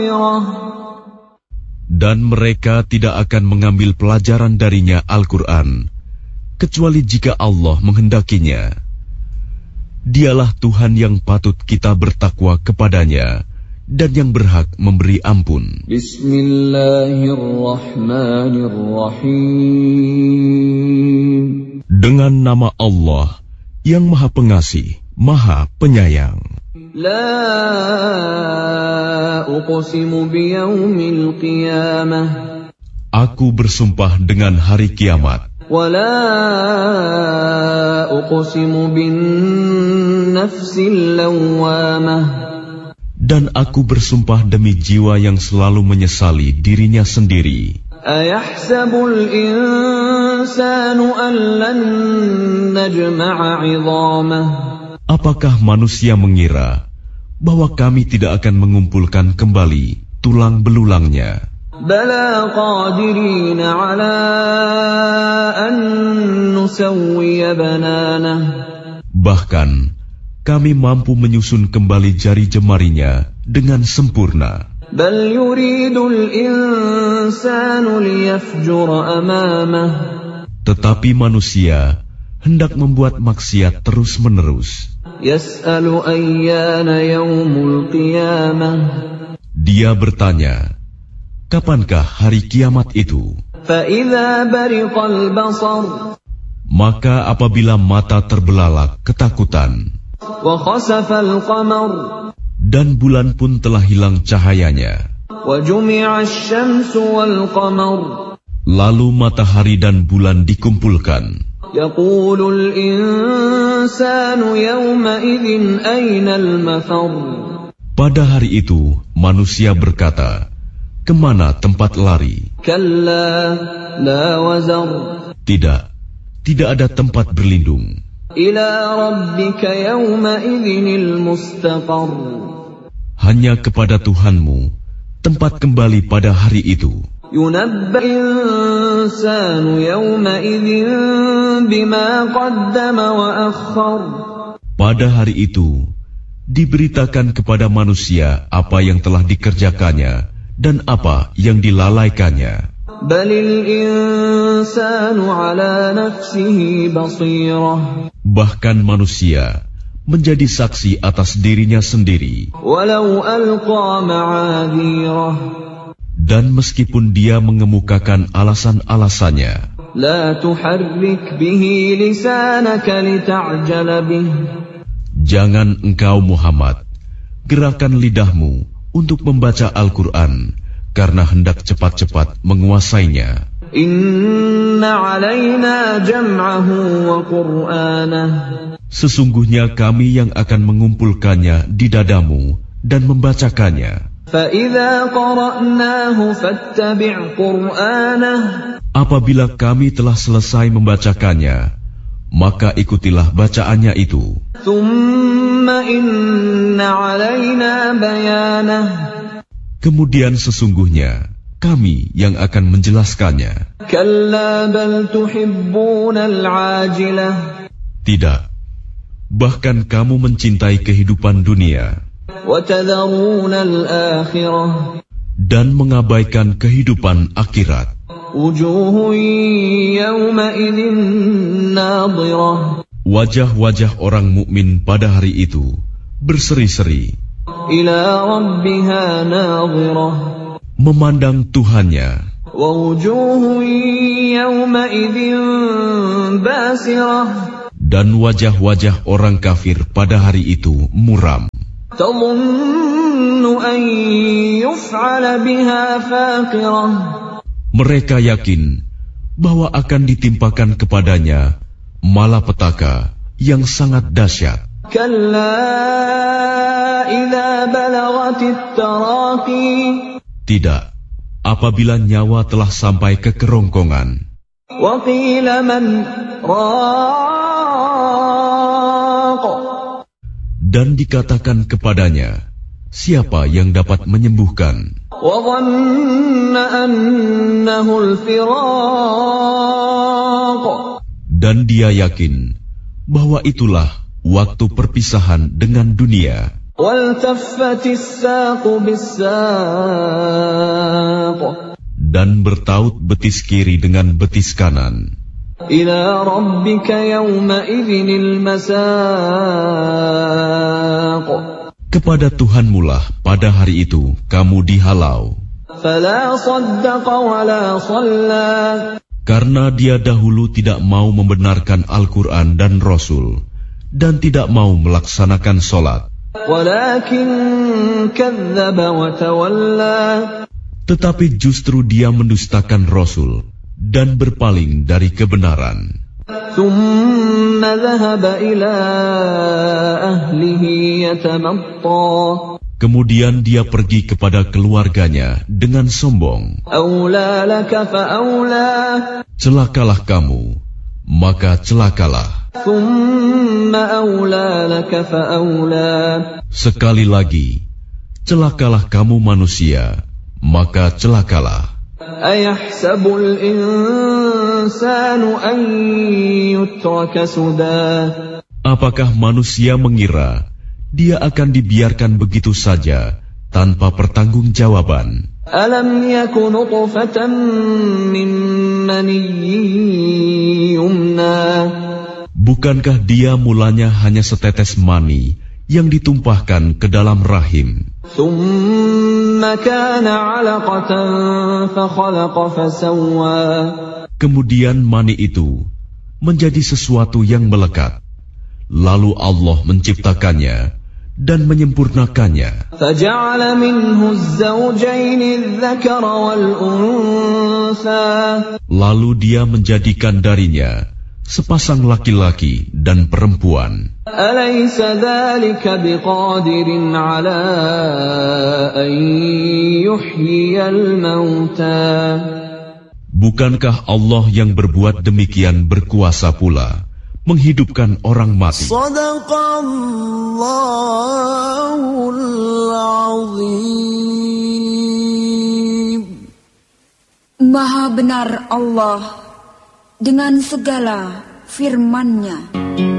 Dan mereka tidak akan mengambil pelajaran darinya Al-Quran, kecuali jika Allah menghendakinya. Dialah Tuhan yang patut kita bertakwa kepadanya dan yang berhak memberi ampun. Bismillahirrahmanirrahim. Dengan nama Allah yang Maha Pengasih, Maha Penyayang. La uqsimu biyaumil qiyamah. Aku bersumpah dengan hari kiamat. Wa la uqsimu bin nafsil lawwamah. Dan aku bersumpah demi jiwa yang selalu menyesali dirinya sendiri. Ayahsabul insanu an lan najma'a 'idhamah. Apakah manusia mengira bahwa kami tidak akan mengumpulkan kembali tulang belulangnya? Bala qadirina 'ala an nusawwiya bananah. Bahkan kami mampu menyusun kembali jari jemarinya dengan sempurna. Bal yuridul insanu liyafjura amamah. Tetapi manusia hendak membuat maksiat terus-menerus. Yas'alu ayyana yaumul qiyamah. Dia bertanya, kapankah hari kiamat itu? Fa idza bariqal basar. Maka apabila mata terbelalak ketakutan, Wa khasafal qamar. dan bulan pun telah hilang cahayanya, Wa jumi'asy syamsu wal qamar. lalu matahari dan bulan dikumpulkan, Yaqulul insanu yawma idzin aynal mafar. pada hari itu manusia berkata, kemana tempat lari? Kalla la wazar. Tidak ada tempat berlindung. Ila rabbika yawma idzinil mustaqar. Hanya kepada Tuhanmu tempat kembali pada hari itu. Yunabba'il insanu yawma idzin bima qaddama wa akhkhar. Pada hari itu diberitakan kepada manusia apa yang telah dikerjakannya dan apa yang dilalaikannya. Balil insanu ala nafsihi basirah. Bahkan manusia menjadi saksi atas dirinya sendiri. Walau alqa ma'adhirah. Dan meskipun dia mengemukakan alasan-alasannya, La tuharrik bihi lisanaka lita'jala bih. jangan engkau Muhammad gerakan lidahmu untuk membaca Al-Quran karena hendak cepat-cepat menguasainya. Inna alaina jam'ahu wa qur'anah. Sesungguhnya kami yang akan mengumpulkannya di dadamu dan membacakannya. فَإِذَا قَرَأْنَاهُ فَاتَّبِعْ قُرْآنَهُ. Apabila kami telah selesai membacakannya, maka ikutilah bacaannya itu. ثُمَّ إِنَّ عَلَيْنَا بَيَانَهُ. Kemudian sesungguhnya kami yang akan menjelaskannya. كَلَّا بَلْ تُحِبُّونَ الْعَاجِلَةَ. Tidak, bahkan kamu mencintai kehidupan dunia وَتَذَرُونَ الْآخِرَةَ. dan mengabaikan kehidupan akhirat. وُجُوهٌ يَوْمَئِذٍ نَاضِرَةٌ. Wajah-wajah orang mukmin pada hari itu berseri-seri, إِلَى رَبِّهَا نَاظِرَةٌ. memandang Tuhannya. وَوُجُوهٌ يَوْمَئِذٍ بَاسِرَةٌ. Dan wajah-wajah orang kafir pada hari itu muram. تَظُنُّ أَن يُفْعَلَ بِهَا فَاقِرَةٌ. Mereka yakin bahwa akan ditimpakan kepadanya malapetaka yang sangat dahsyat. كَلَّا إِذَا بَلَغَتِ التَّرَاقِي. Tidak, apabila nyawa telah sampai ke kerongkongan. وَقِيلَ مَنْ رَاقٍ. Dan dikatakan kepadanya, siapa yang dapat menyembuhkan? وَظَنَّ أَنَّهُ الْفِرَاقُ. Dan dia yakin bahwa itulah waktu perpisahan dengan dunia. وَالْتَفَّتِ السَّاقُ بِالسَّاقِ Dan bertaut betis kiri dengan betis kanan. إِلَى رَبِّكَ يَوْمَئِذٍ الْمَسَاقُ Kepada Tuhanmulah pada hari itu kamu dihalau. فَلَا صَدَّقَ وَلَا صَلَّى Karena dia dahulu tidak mau membenarkan Al-Quran dan Rasul, dan tidak mau melaksanakan sholat. وَلَكِنْ كَذَّبَ وَتَوَلَّى Tetapi justru dia mendustakan Rasul dan berpaling dari kebenaran. ثُمَّ ذَهَبَ إِلَى أَهْلِهِ يَتَمَطَّى Kemudian dia pergi kepada keluarganya dengan sombong. أَوْلَى لَكَ فَأَوْلَى Celakalah kamu, maka celakalah. ثُمَّ أَوْلَى لَكَ فَأَوْلَى Sekali lagi, celakalah kamu manusia, maka celakalah. أَيَحْسَبُ الْإِنسَانُ أَن يُتْرَكَ سُدًى Apakah manusia mengira dia akan dibiarkan begitu saja tanpa pertanggungjawaban? أَلَمْ يَكُ نُطْفَةً مِّن مَّنِيٍّ يُمْنَى Bukankah dia mulanya hanya setetes mani yang ditumpahkan ke dalam rahim? ثُمَّ كَانَ عَلَقَةً فَخَلَقَ فَسَوَّى Kemudian mani itu menjadi sesuatu yang melekat. Lalu Allah menciptakannya dan menyempurnakannya. فَجَعَلَ مِنْهُ الزَّوْجَيْنِ الذَّكَرَ وَالْأُنثَى Lalu dia menjadikan darinya sepasang laki-laki dan perempuan. أَلَيْسَ ذَلِكَ بِقَادِرٍ عَلَىٰ أَن يُحْيِيَ الْمَوْتَىٰ Bukankah Allah yang berbuat demikian berkuasa pula menghidupkan orang mati? Shadaqallahul azim. Maha benar Allah dengan segala firman-Nya.